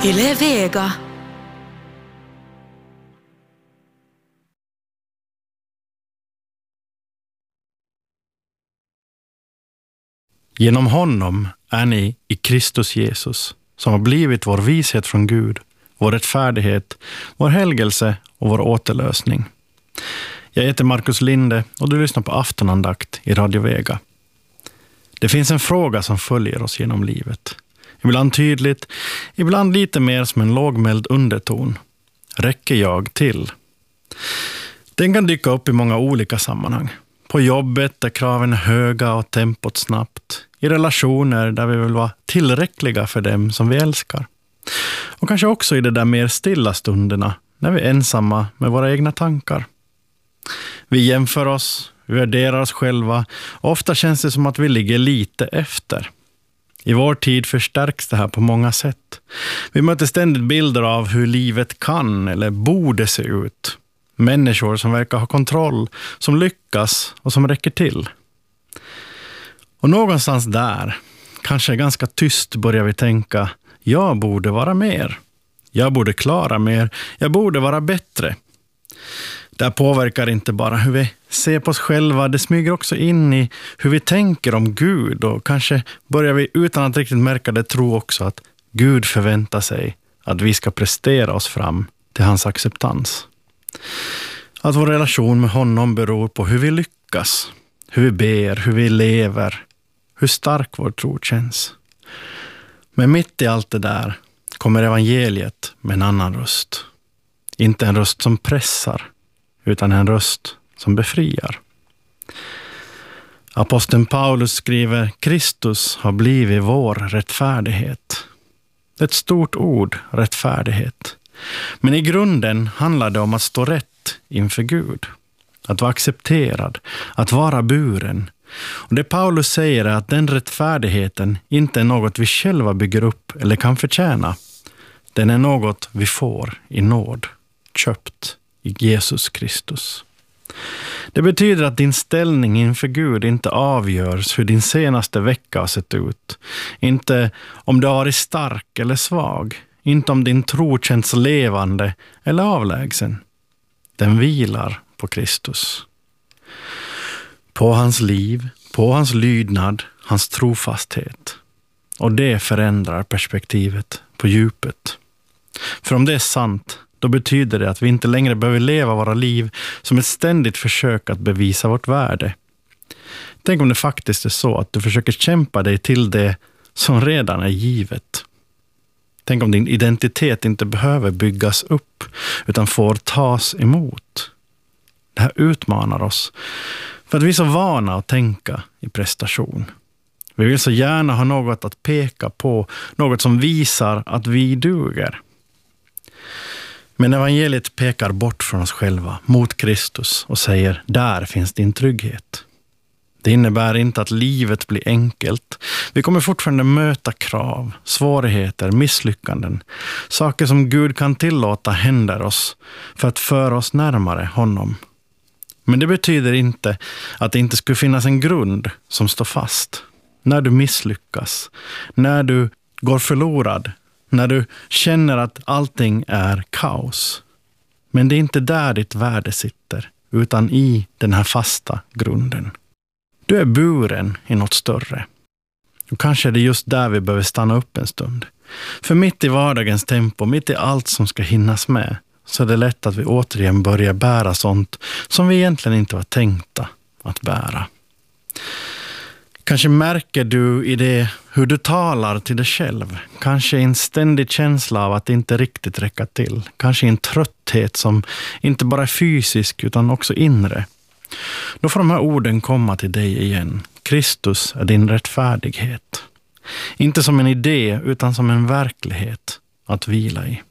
Yle Vega. Genom honom är ni i Kristus Jesus, som har blivit vår vishet från Gud, vår rättfärdighet, vår helgelse och vår återlösning. Jag heter Marcus Linde och du lyssnar på aftonandakt i Radio Vega. Det finns en fråga som följer oss genom livet. Ibland tydligt, ibland lite mer som en lågmäld underton. Räcker jag till? Den kan dyka upp i många olika sammanhang. På jobbet där kraven är höga och tempot snabbt. I relationer där vi vill vara tillräckliga för dem som vi älskar. Och kanske också i de där mer stilla stunderna när vi är ensamma med våra egna tankar. Vi jämför oss, vi värderar oss själva och ofta känns det som att vi ligger lite efter. I vår tid förstärks det här på många sätt. Vi möter ständigt bilder av hur livet kan eller borde se ut. Människor som verkar ha kontroll, som lyckas och som räcker till. Och någonstans där, kanske ganska tyst, börjar vi tänka: jag borde vara mer. Jag borde klara mer. Jag borde vara bättre. Det här påverkar inte bara hur vi ser på oss själva, det smyger också in i hur vi tänker om Gud, och kanske börjar vi utan att riktigt märka det tro också att Gud förväntar sig att vi ska prestera oss fram till hans acceptans. Att vår relation med honom beror på hur vi lyckas, hur vi ber, hur vi lever, hur stark vår tro känns. Men mitt i allt det där kommer evangeliet med en annan röst. Inte en röst som pressar, utan en röst som befriar. Aposteln Paulus skriver: Kristus har blivit vår rättfärdighet. Ett stort ord, rättfärdighet. Men i grunden handlar det om att stå rätt inför Gud. Att vara accepterad, att vara buren. Och det Paulus säger är att den rättfärdigheten inte är något vi själva bygger upp eller kan förtjäna. Den är något vi får i nåd, köpt i Jesus Kristus. Det betyder att din ställning inför Gud inte avgörs hur din senaste vecka har sett ut. Inte om du har varit stark eller svag. Inte om din tro känns levande eller avlägsen. Den vilar på Kristus. På hans liv, på hans lydnad, hans trofasthet. Och det förändrar perspektivet på djupet. För om det är sant, då betyder det att vi inte längre behöver leva våra liv som ett ständigt försök att bevisa vårt värde. Tänk om det faktiskt är så att du försöker kämpa dig till det som redan är givet. Tänk om din identitet inte behöver byggas upp utan får tas emot. Det här utmanar oss för att vi är så vana att tänka i prestation. Vi vill så gärna ha något att peka på, något som visar att vi duger. Men evangeliet pekar bort från oss själva mot Kristus och säger: där finns din trygghet. Det innebär inte att livet blir enkelt. Vi kommer fortfarande möta krav, svårigheter, misslyckanden. Saker som Gud kan tillåta händer oss för att föra oss närmare honom. Men det betyder inte att det inte skulle finnas en grund som står fast. När du misslyckas, när du går förlorad, när du känner att allting är kaos. Men det är inte där ditt värde sitter, utan i den här fasta grunden. Du är buren i något större. Och kanske är det just där vi behöver stanna upp en stund. För mitt i vardagens tempo, mitt i allt som ska hinnas med, så är det lätt att vi återigen börjar bära sånt som vi egentligen inte var tänkta att bära. Kanske märker du i det hur du talar till dig själv. Kanske en ständig känsla av att inte riktigt räcka till. Kanske en trötthet som inte bara är fysisk utan också inre. Då får de här orden komma till dig igen. Kristus är din rättfärdighet. Inte som en idé utan som en verklighet att vila i.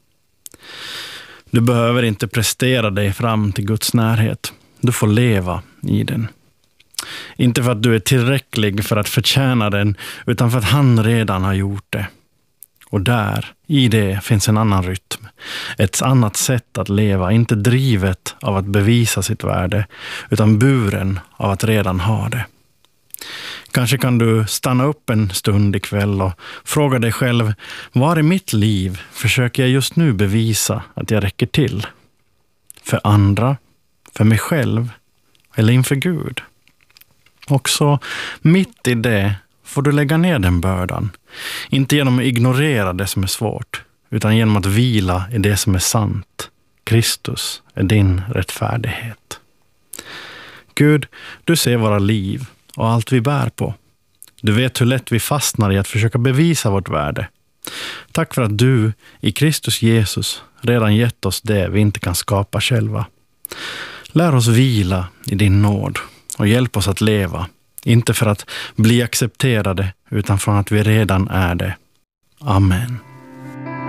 Du behöver inte prestera dig fram till Guds närhet. Du får leva i den. Inte för att du är tillräcklig för att förtjäna den, utan för att han redan har gjort det. Och där, i det, finns en annan rytm. Ett annat sätt att leva, inte drivet av att bevisa sitt värde, utan buren av att redan ha det. Kanske kan du stanna upp en stund ikväll och fråga dig själv, var i mitt liv försöker jag just nu bevisa att jag räcker till? För andra, för mig själv eller inför Gud? Och så mitt i det får du lägga ner den bördan. Inte genom att ignorera det som är svårt, utan genom att vila i det som är sant. Kristus är din rättfärdighet. Gud, du ser våra liv och allt vi bär på. Du vet hur lätt vi fastnar i att försöka bevisa vårt värde. Tack för att du i Kristus Jesus redan gett oss det vi inte kan skapa själva. Lär oss vila i din nåd och hjälp oss att leva, inte för att bli accepterade utan för att vi redan är det. Amen.